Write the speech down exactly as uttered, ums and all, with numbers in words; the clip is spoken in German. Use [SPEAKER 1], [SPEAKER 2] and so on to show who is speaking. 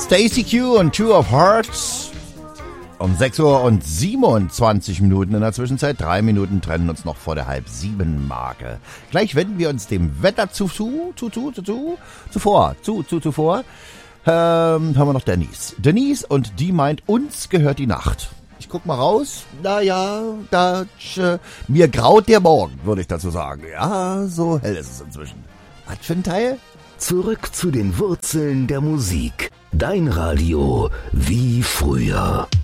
[SPEAKER 1] Stacy Q und Two of Hearts. Um sechs Uhr und siebenundzwanzig Minuten in der Zwischenzeit. Drei Minuten trennen uns noch vor der halb sieben Marke. Gleich wenden wir uns dem Wetter zu, zu, zu, zu, zu, zu, zuvor, zu, zu, zuvor. Ähm, haben wir noch Denise. Denise und die meint, uns gehört die Nacht. Ich guck mal raus. Naja, da, äh, mir graut der Morgen, würde ich dazu sagen. Ja, so hell ist es inzwischen. Was für ein Teil?
[SPEAKER 2] Zurück zu den Wurzeln der Musik. Dein Radio wie früher.